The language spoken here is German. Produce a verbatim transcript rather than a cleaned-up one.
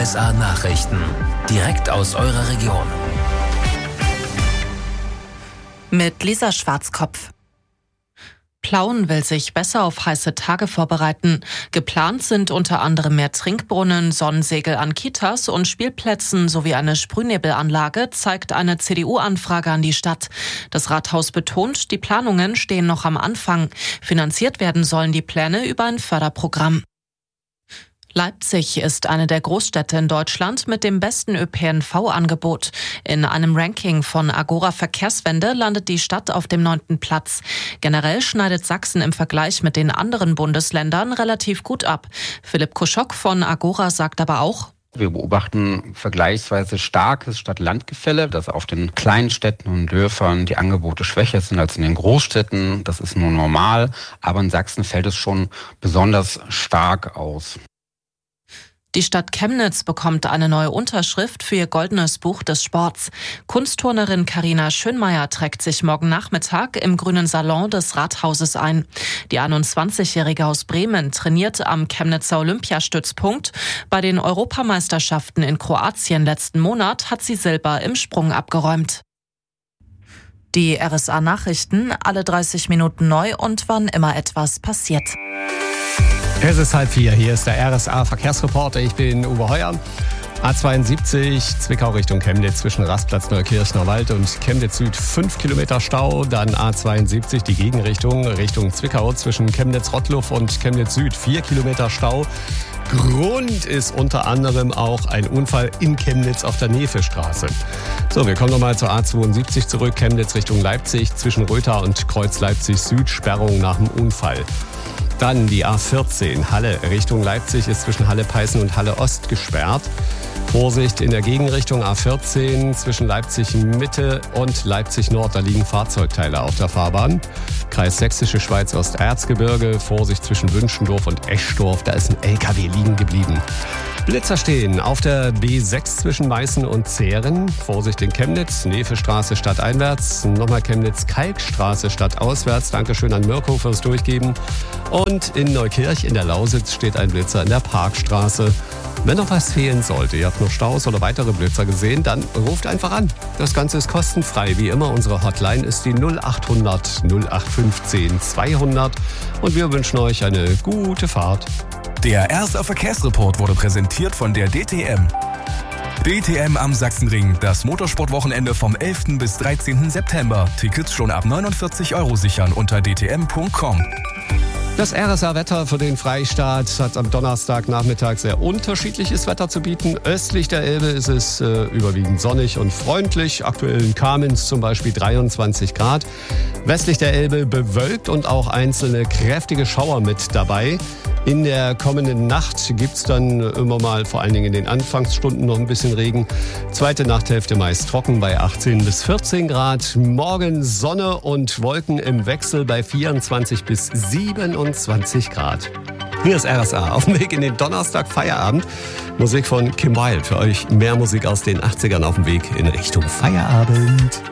S A Nachrichten. Direkt aus eurer Region. Mit Lisa Schwarzkopf. Plauen will sich besser auf heiße Tage vorbereiten. Geplant sind unter anderem mehr Trinkbrunnen, Sonnensegel an Kitas und Spielplätzen sowie eine Sprühnebelanlage, zeigt eine C D U-Anfrage an die Stadt. Das Rathaus betont, die Planungen stehen noch am Anfang. Finanziert werden sollen die Pläne über ein Förderprogramm. Leipzig ist eine der Großstädte in Deutschland mit dem besten Ö P N V-Angebot. In einem Ranking von Agora Verkehrswende landet die Stadt auf dem neunten Platz. Generell schneidet Sachsen im Vergleich mit den anderen Bundesländern relativ gut ab. Philipp Kuschok von Agora sagt aber auch: Wir beobachten vergleichsweise starkes Stadt-Land-Gefälle, dass auf den kleinen Städten und Dörfern die Angebote schwächer sind als in den Großstädten. Das ist nur normal, aber in Sachsen fällt es schon besonders stark aus. Die Stadt Chemnitz bekommt eine neue Unterschrift für ihr goldenes Buch des Sports. Kunstturnerin Carina Schönmeier trägt sich morgen Nachmittag im grünen Salon des Rathauses ein. Die einundzwanzigjährige aus Bremen trainiert am Chemnitzer Olympiastützpunkt. Bei den Europameisterschaften in Kroatien letzten Monat hat sie Silber im Sprung abgeräumt. Die R S A-Nachrichten, alle dreißig Minuten neu und wann immer etwas passiert. Es ist halb vier, hier ist der R S A-Verkehrsreporter, ich bin Uwe Heuer. A zweiundsiebzig, Zwickau Richtung Chemnitz zwischen Rastplatz Neukirchner Wald und Chemnitz Süd fünf Kilometer Stau. Dann A zweiundsiebzig, die Gegenrichtung, Richtung Zwickau zwischen Chemnitz-Rottluff und Chemnitz Süd vier Kilometer Stau. Grund ist unter anderem auch ein Unfall in Chemnitz auf der Nevestraße. So, wir kommen nochmal zur A zweiundsiebzig zurück, Chemnitz Richtung Leipzig zwischen Rötha und Kreuz Leipzig Süd, Sperrung nach dem Unfall. Dann die A vierzehn, Halle Richtung Leipzig ist zwischen Halle-Peißen und Halle-Ost gesperrt. Vorsicht in der Gegenrichtung A vierzehn zwischen Leipzig-Mitte und Leipzig-Nord, da liegen Fahrzeugteile auf der Fahrbahn. Kreis Sächsische Schweiz Osterzgebirge, Vorsicht zwischen Wünschendorf und Eschdorf, da ist ein L K W liegen geblieben. Blitzer stehen auf der B sechs zwischen Meißen und Zehren. Vorsicht in Chemnitz, Nevestraße stadteinwärts. Nochmal Chemnitz, Kalkstraße stadtauswärts. Dankeschön an Mirko fürs Durchgeben. Und in Neukirch in der Lausitz steht ein Blitzer in der Parkstraße. Wenn noch was fehlen sollte, ihr habt noch Staus oder weitere Blitzer gesehen, dann ruft einfach an. Das Ganze ist kostenfrei. Wie immer, unsere Hotline ist die null achthundert null acht fünfzehn zweihundert. Und wir wünschen euch eine gute Fahrt. Der R S A-Verkehrsreport wurde präsentiert von der D T M. D T M am Sachsenring, das Motorsportwochenende vom elften bis dreizehnten September. Tickets schon ab neunundvierzig Euro sichern unter d t m punkt com. Das R S A-Wetter für den Freistaat hat am Donnerstagnachmittag sehr unterschiedliches Wetter zu bieten. Östlich der Elbe ist es äh, überwiegend sonnig und freundlich. Aktuell in Kamenz zum Beispiel dreiundzwanzig Grad. Westlich der Elbe bewölkt und auch einzelne kräftige Schauer mit dabei. In der kommenden Nacht gibt's dann immer mal, vor allen Dingen in den Anfangsstunden, noch ein bisschen Regen. Zweite Nachthälfte meist trocken bei achtzehn bis vierzehn Grad. Morgen Sonne und Wolken im Wechsel bei vierundzwanzig bis siebenundzwanzig Grad. Hier ist R S A auf dem Weg in den Donnerstag Feierabend. Musik von Kim Wilde. Für euch mehr Musik aus den achtzigern auf dem Weg in Richtung Feierabend.